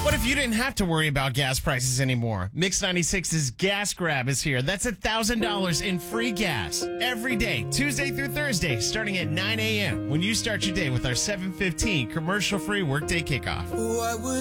What if you didn't have to worry about gas prices anymore? Mix 96's Gas Grab is here. That's $1,000 in free gas every day, Tuesday through Thursday, starting at 9 a.m. when you start your day with our 7:15 commercial-free workday kickoff. What would